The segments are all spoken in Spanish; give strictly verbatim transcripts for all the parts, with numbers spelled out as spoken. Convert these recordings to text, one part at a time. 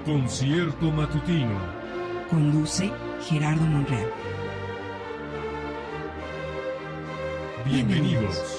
Concierto matutino. Conduce Gerardo Monreal. Bienvenidos.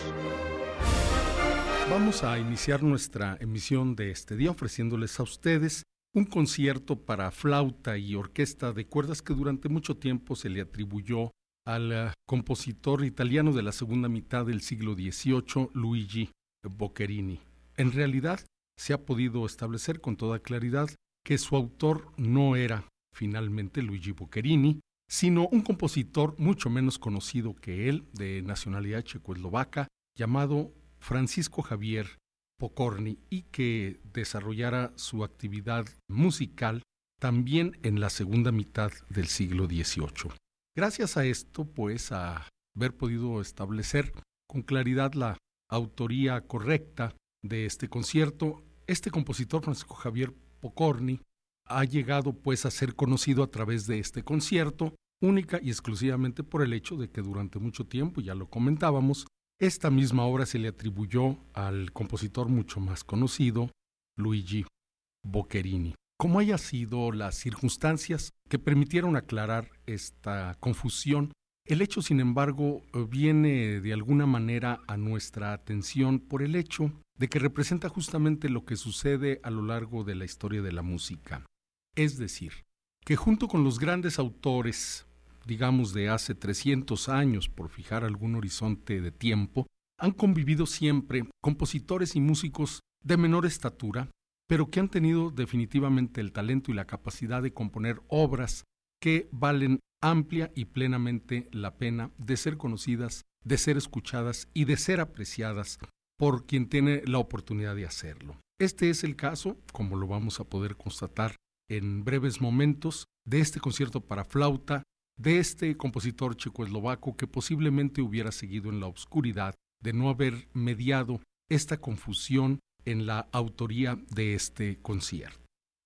Vamos a iniciar nuestra emisión de este día ofreciéndoles a ustedes un concierto para flauta y orquesta de cuerdas que durante mucho tiempo se le atribuyó al uh, compositor italiano de la segunda mitad del siglo dieciocho, Luigi Boccherini. En realidad, se ha podido establecer con toda claridad que su autor no era finalmente Luigi Boccherini, sino un compositor mucho menos conocido que él, de nacionalidad checoslovaca, llamado Francisco Javier Pokorny, y que desarrollara su actividad musical también en la segunda mitad del siglo dieciocho. Gracias a esto, pues, a haber podido establecer con claridad la autoría correcta de este concierto, este compositor Francisco Javier Pokorny ha llegado pues a ser conocido a través de este concierto, única y exclusivamente por el hecho de que durante mucho tiempo, ya lo comentábamos, esta misma obra se le atribuyó al compositor mucho más conocido, Luigi Boccherini. Como haya sido las circunstancias que permitieron aclarar esta confusión, el hecho, sin embargo, viene de alguna manera a nuestra atención por el hecho de que representa justamente lo que sucede a lo largo de la historia de la música. Es decir, que junto con los grandes autores, digamos de hace trescientos años, por fijar algún horizonte de tiempo, han convivido siempre compositores y músicos de menor estatura, pero que han tenido definitivamente el talento y la capacidad de componer obras que valen amplia y plenamente la pena de ser conocidas, de ser escuchadas y de ser apreciadas por quien tiene la oportunidad de hacerlo. Este es el caso, como lo vamos a poder constatar en breves momentos, de este concierto para flauta, de este compositor checoslovaco que posiblemente hubiera seguido en la oscuridad de no haber mediado esta confusión en la autoría de este concierto.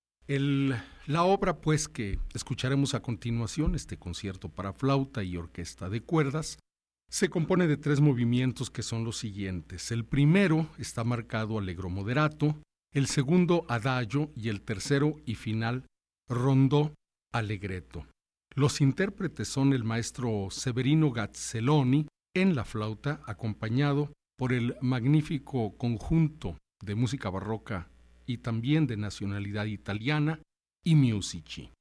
El, la obra, pues, que escucharemos a continuación, este concierto para flauta y orquesta de cuerdas, se compone de tres movimientos que son los siguientes. El primero está marcado allegro moderato, el segundo adagio y el tercero y final rondó allegretto. Los intérpretes son el maestro Severino Gazzelloni en la flauta, acompañado por el magnífico conjunto de música barroca y también de nacionalidad italiana, i Musici.